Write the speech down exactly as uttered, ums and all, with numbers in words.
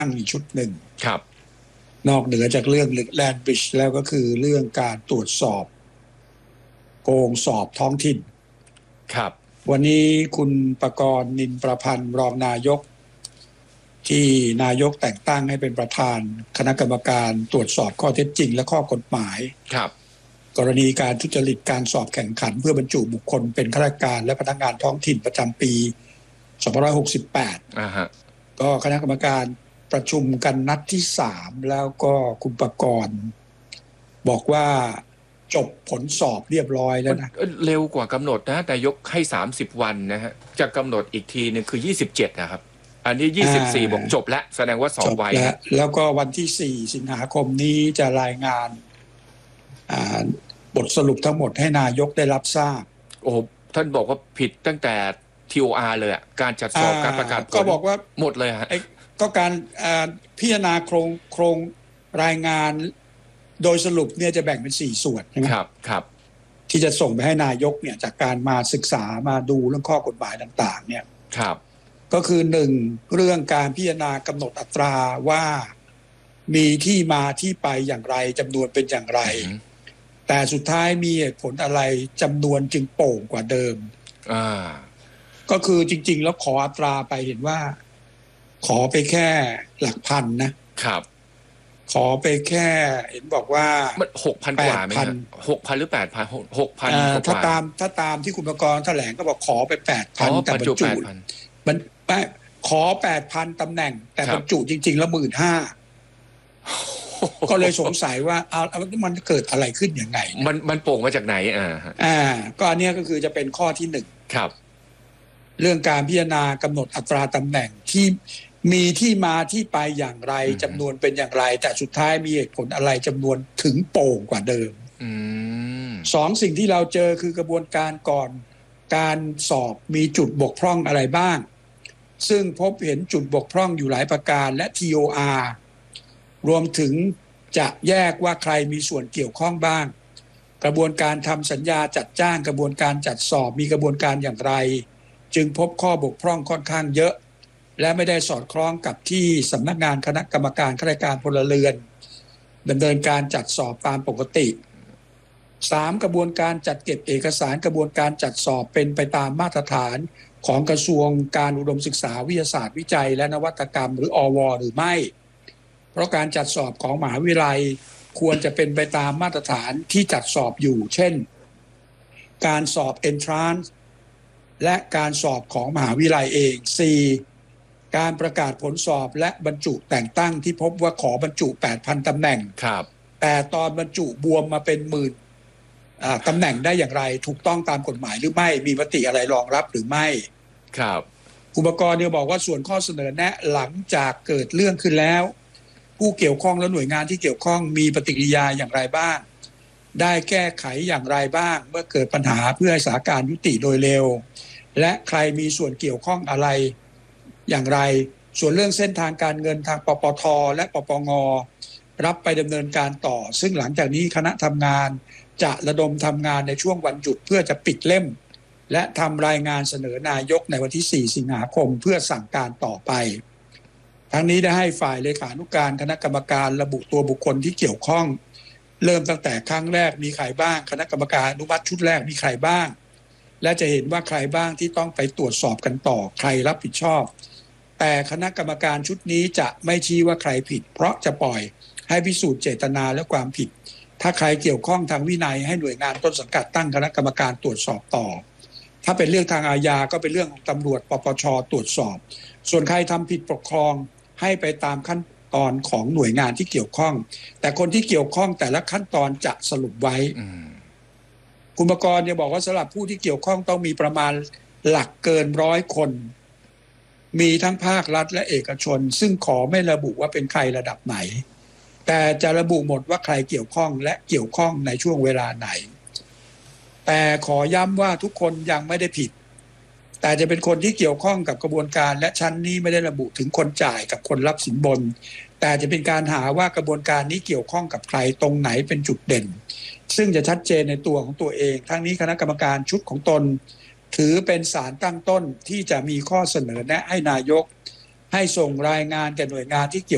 ตั้งอีกชุดหนึ่งครับนอกเหนือจากเรื่องแลนบริดจ์แล้วก็คือเรื่องการตรวจสอบโกงสอบท้องถิ่นครับวันนี้คุณประกรณ์นินประพันธ์รองนายกที่นายกแต่งตั้งให้เป็นประธานคณะกรรมการตรวจสอบข้อเท็จจริงและข้อกฎหมายครับกรณีการทุจริตการสอบแข่งขันเพื่อบรรจุบุคคลเป็นข้าราชการและพนักงานท้องถิ่นประจำปีสองพันห้าร้อยหกสิบแปดอ่าฮะก็คณะกรรมการประชุมกันนัดที่สามแล้วก็คุณประกรณ์บอกว่าจบผลสอบเรียบร้อยแล้วนะเร็วกว่ากำหนดนะนายกให้สามสิบวันนะฮะจะกำหนดอีกทีนึงคือยี่สิบเจ็ดนะครับอันนี้ยี่สิบสี่บอกจบแล้วแสดงว่าสอบไวแล้วแล้วก็วันที่สี่สิงหาคมนี้จะรายงานบทสรุปทั้งหมดให้นายกได้รับทราบโอ้ท่านบอกว่าผิดตั้งแต่ ที โอ อาร์ เลยอ่ะการจัดสอบการประกาศผลก็บอกว่าหมดเลยฮะก็การพิจารณาโครงโครงรายงานโดยสรุปเนี่ยจะแบ่งเป็นสี่ส่วนใช่ไหมครับครับที่จะส่งไปให้นายกเนี่ยจากการมาศึกษามาดูเรื่องข้อกฎหมายต่างๆเนี่ยครับก็คือหนึ่งเรื่องการพิจารณากำหนดอัตราว่ามีที่มาที่ไปอย่างไรจำนวนเป็นอย่างไรแต่สุดท้ายมีเหตุผลอะไรจำนวนจึงโป่งกว่าเดิมอ่าก็คือจริงๆแล้วขออัตราไปเห็นว่าขอไปแค่หลักพันนะครับขอไปแค่เห็นบอกว่ามันหกพันกว่าไหมครับหกพันหรือแปดพันหกพันถ้าตามถ้าตามที่คุณประกรณ์แถลงก็บอกขอไปแปดพันแต่บรรจุมันขอแปดพันตำแหน่งแต่บรรจุจริงๆแล้วหมื่นห้าก็เลยสงสัยว่าเอามันเกิดอะไรขึ้นยังไงมันมันโป่งมาจากไหนอ่าอ่าก็อันนี้ก็คือจะเป็นข้อที่หนึ่งครับเรื่องการพิจารณากำหนดอัตราตำแหน่งที่มีที่มาที่ไปอย่างไรจำนวนเป็นอย่างไรแต่สุดท้ายมีเหตุผลอะไรจำนวนถึงโป่งกว่าเดิมสองสิ่งที่เราเจอคือกระบวนการก่อนการสอบมีจุดบกพร่องอะไรบ้างซึ่งพบเห็นจุดบกพร่องอยู่หลายประการและ ที โอ อาร์ รวมถึงจะแยกว่าใครมีส่วนเกี่ยวข้องบ้างกระบวนการทำสัญญาจัดจ้างกระบวนการจัดสอบมีกระบวนการอย่างไรจึงพบข้อบกพร่องค่อนข้างเยอะและไม่ได้สอดคล้องกับที่สำนักงานคณะกรรมการข้าราชการพลเรือนดำเนินการจัดสอบตามปกติสามกระบวนการจัดเก็บเอกสารกระบวนการจัดสอบเป็นไปตามมาตรฐานของกระทรวงการอุดมศึกษาวิทยาศาสตร์วิจัยและนวัตกรรมหรืออวหรือไม่เพราะการจัดสอบของมหาวิทยาลัยควรจะเป็นไปตามมาตรฐานที่จัดสอบอยู่เช่นการสอบ Entrance และการสอบของมหาวิทยาลัยเอง สี่ การประกาศผลสอบและบรรจุแต่งตั้งที่พบว่าขอบรรจุ แปดพัน ตำแหน่งครับแต่ตอนบรรจุบวมมาเป็นหมื่นตำแหน่งได้อย่างไรถูกต้องตามกฎหมายหรือไม่มีมติอะไรรองรับหรือไม่ครับอุปกรณ์เนี่ยบอกว่าส่วนข้อเสนอแนะหลังจากเกิดเรื่องขึ้นแล้วผู้เกี่ยวข้องและหน่วยงานที่เกี่ยวข้องมีปฏิกิริยาอย่างไรบ้างได้แก้ไขอย่างไรบ้างเมื่อเกิดปัญหาเพื่อให้สถานการณ์ยุติโดยเร็วและใครมีส่วนเกี่ยวข้องอะไรอย่างไรส่วนเรื่องเส้นทางการเงินทางปปทและปปงรับไปดำเนินการต่อซึ่งหลังจากนี้คณะทำงานจะระดมทำงานในช่วงวันหยุดเพื่อจะปิดเล่มและทำรายงานเสนอนายกในวันที่สี่สิงหาคมเพื่อสั่งการต่อไปทั้งนี้ได้ให้ฝ่ายเลขานุการคณะกรรมการระบุตัวบุคคลที่เกี่ยวข้องเริ่มตั้งแต่ครั้งแรกมีใครบ้างคณะกรรมการอนุมัติชุดแรกมีใครบ้างและจะเห็นว่าใครบ้างที่ต้องไปตรวจสอบกันต่อใครรับผิดชอบแต่คณะกรรมการชุดนี้จะไม่ชี้ว่าใครผิดเพราะจะปล่อยให้พิสูจน์เจตนาและความผิดถ้าใครเกี่ยวข้องทางวินัยให้หน่วยงานต้นสังกัดตั้งคณะกรรมการตรวจสอบต่อถ้าเป็นเรื่องทางอาญาก็เป็นเรื่องของตำรวจปปชตรวจสอบส่วนใครทำผิดปกครองให้ไปตามขั้นตอนของหน่วยงานที่เกี่ยวข้องแต่คนที่เกี่ยวข้องแต่ละขั้นตอนจะสรุปไว้คุณประกรณ์เนี่ยบอกว่าสำหรับผู้ที่เกี่ยวข้องต้องมีประมาณหลักเกินร้อยคนมีทั้งภาครัฐและเอกชนซึ่งขอไม่ระบุว่าเป็นใครระดับไหนแต่จะระบุหมดว่าใครเกี่ยวข้องและเกี่ยวข้องในช่วงเวลาไหนแต่ขอย้ำว่าทุกคนยังไม่ได้ผิดแต่จะเป็นคนที่เกี่ยวข้องกับกระบวนการและชั้นนี้ไม่ได้ระบุถึงคนจ่ายกับคนรับสินบนแต่จะเป็นการหาว่ากระบวนการนี้เกี่ยวข้องกับใครตรงไหนเป็นจุดเด่นซึ่งจะชัดเจนในตัวของตัวเองทั้งนี้คณะกรรมการชุดของตนถือเป็นสารตั้งต้นที่จะมีข้อเสนอแนะให้นายกให้ส่งรายงานแก่หน่วยงานที่เกี่ยว